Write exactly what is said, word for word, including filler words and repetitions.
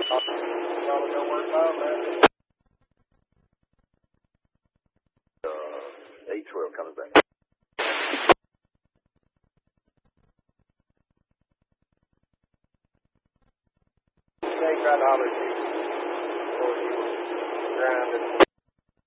Probably don't work out, man. Uh, eight twelve coming back. They tried to holler at you before you were grounded.